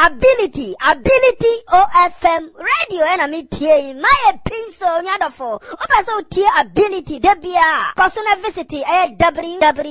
ability OFM radio and me tie my pencil nyadofo oba so tie ability debia personal visit www